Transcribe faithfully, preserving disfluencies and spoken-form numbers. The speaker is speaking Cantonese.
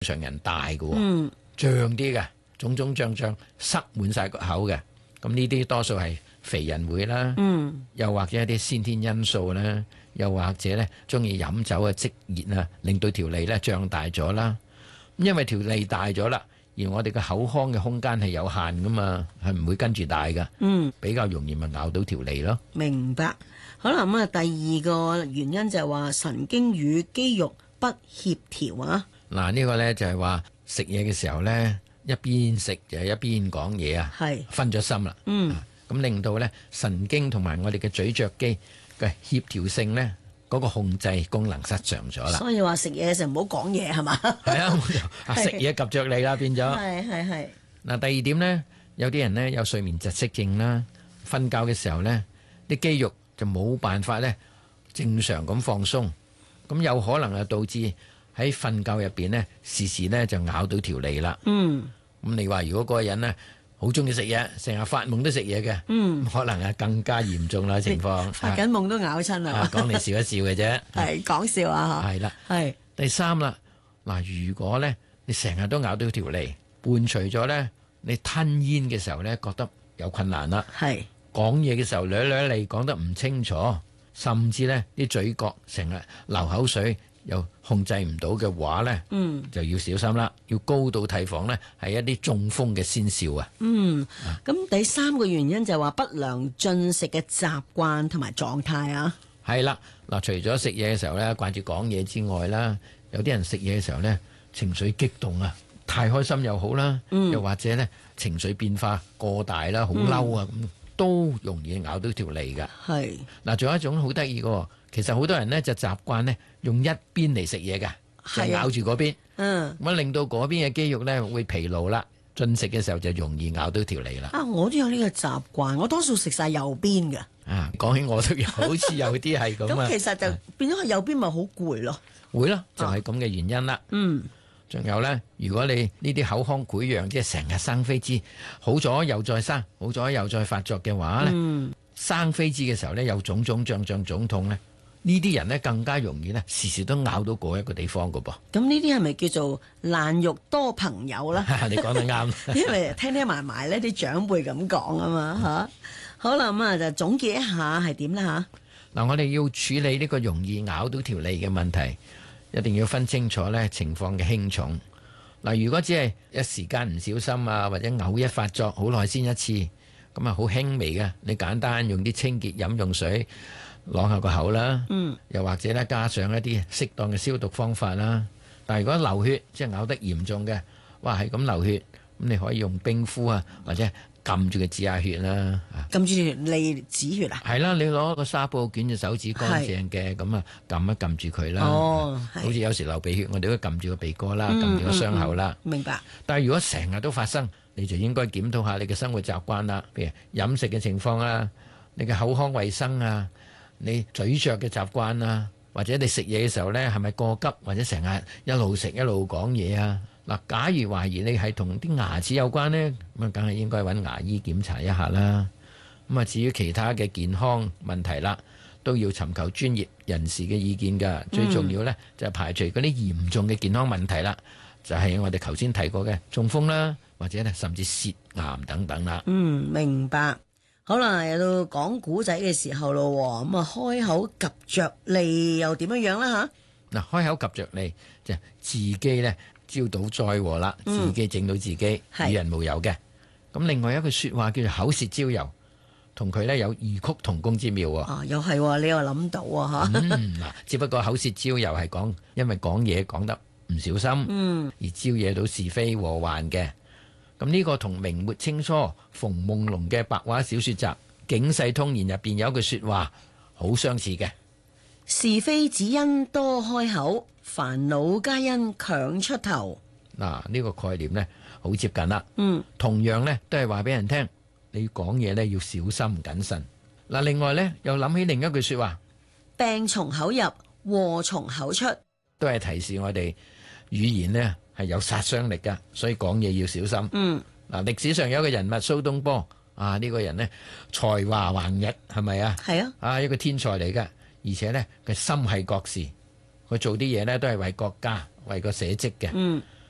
常人大嘅喎， 嗯， 脹啲嘅，腫腫脹脹塞滿晒個口嘅。咁呢啲多數係肥人會啦， 嗯， 又或者一啲先天因素啦，又或者咧中意飲酒啊、積熱啊，令到條脷咧脹大咗啦。因為條脷大咗啦，而我哋嘅口腔嘅空間係有限噶嘛，係唔會跟住大噶， 嗯， 比較容易咪咬到條脷咯。 明白。好啦，咁啊，第二個原因就係話神經與肌肉不協調啊。 嗱，呢個呢就係話食嘢嘅時候呢，一邊食就一邊講嘢啊， 係分咗心啦。 嗯， 咁令到呢神經同埋我哋嘅咀嚼肌嘅協調性呢，嗰個控制功能失常咗啦。 所以話食嘢嘅時候唔好講嘢係嘛？ 係啊，食嘢及着你啦，變咗。 係係係。 嗱，第二點呢，有啲人呢有睡眠窒息症啦，瞓覺嘅時候呢，啲肌肉就冇辦法呢正常咁放鬆，咁有可能啊導致喺瞓覺入邊呢，時時呢就咬到條脷啦。 嗯， 咁你話如果嗰個人呢好中意食嘢，成日發夢都食嘢嘅， 嗯， 可能啊更加嚴重啦情況。 發緊夢都咬親啊！ 講嚟笑一笑嘅啫， 係講笑啊！ 係啦， 係第三啦，嗱，如果呢你成日都咬到條脷，伴隨咗呢你吞煙嘅時候呢，覺得有困難啦。 係講嘢嘅時候捋捋脷講得唔清楚，甚至呢啲嘴角成日流口水又控制唔到嘅話呢， 嗯， 就要小心啦，要高度提防呢係一啲中風嘅先兆啊。 嗯，咁第三個原因就係話不良進食嘅習慣同埋狀態啊。 係啦，嗱，除咗食嘢嘅時候呢，慣住講嘢之外啦，有啲人食嘢嘅時候呢，情緒激動啊，太開心又好啦， 嗯， 又或者呢情緒變化過大啦，好嬲啊咁。嗯都容易咬到條脷㗎。 係嗱，仲有一種好得意嘅，其實好多人呢就習慣呢用一邊嚟食嘢嘅，就咬住嗰邊， 嗯， 咁令到嗰邊嘅肌肉呢會疲勞啦，進食嘅時候就容易咬到條脷啦。 啊，我都有呢個習慣，我多數食晒右邊嘅。 啊，講起我都有，好似有啲係咁啊。 咁其實就變咗佢右邊咪好攰咯。 會咯，就係咁嘅原因啦。 嗯。 仲有呢，如果你呢啲口腔潰瘍，即係成日生飛滋，好咗又再生，好咗又再發作嘅話呢， 嗯， 生飛滋嘅時候呢，有腫腫脹脹腫痛呢，呢啲人呢更加容易呢，時時都咬到嗰一個地方噶噃。 咁呢啲係咪叫做爛肉多朋友啦？ 你講得啱。 因為聽聽埋埋呢啲長輩咁講啊嘛嚇。好啦，咁啊就總結一下係點啦嚇。 嗱，我哋要處理呢個容易咬到條脷嘅問題，一定要分清楚呢情況嘅輕重。嗱，如果只係一時間唔小心啊，或者偶一發作，好耐先一次，咁啊好輕微嘅，你簡單用啲清潔飲用水啷下個口啦。 嗯， 又或者咧加上一啲適當嘅消毒方法啦。但係如果流血，即係咬得嚴重嘅，哇係咁流血，咁你可以用冰敷啊，或者撳住佢止下血啦。 撳住條脷止血啊？ 係啦，你攞個紗布捲隻手指乾淨嘅，咁啊撳一撳住佢啦。 哦， 好似有時流鼻血，我哋都撳住個鼻哥啦，撳住個傷口啦。 明白。 但係如果成日都發生，你就應該檢討下你嘅生活習慣啦，譬如飲食嘅情況啊，你嘅口腔衛生啊，你咀嚼嘅習慣啊，或者你食嘢嘅時候呢，係咪過急，或者成日一路食一路講嘢啊？嗱，假如懷疑你係同啲牙齒有關呢，咁啊，梗係應該揾牙醫檢查一下啦。咁啊，至於其他嘅健康問題啦，都要尋求專業人士嘅意見㗎。最重要呢，就係排除嗰啲嚴重嘅健康問題啦，就係我哋頭先提過嘅中風啦，或者咧甚至舌癌等等啦。 嗯，明白。好啦，又到講古仔嘅時候咯，咁啊開口及着脷又點樣樣啦吓？ 嗱，開口及着脷就係自己咧招到災禍啦， 嗯、 自己整到自己，與人無尤嘅。咁另外一句説話叫做口舌招尤，同佢咧有異曲同工之妙喎。 啊，又係你又諗到啊嚇。 嗯，嗱，只不過口舌招尤係講，因為講嘢講得唔小心， 嗯， 而招惹到是非禍患嘅。咁呢個同明末清初馮夢龍嘅白話小說集《警世通言》入邊有一句說話好相似嘅， 是非只因多開口，煩惱皆因強出頭。 嗱，呢個概念呢好接近啦。 嗯， 同樣呢都係話俾人聽，你講嘢呢要小心謹慎。嗱，另外呢又諗起另一句說話， 病從口入，禍從口出， 都係提示我哋語言呢係有殺傷力噶，所以講嘢要小心。 嗯， 嗱，歷史上有一個人物蘇東坡啊，呢、這個人呢才華橫溢，係咪啊？ 係啊， 啊一個天才嚟噶，而且呢佢心繫國事，佢做啲嘢呢都係為國家為個社稷嘅。 嗯，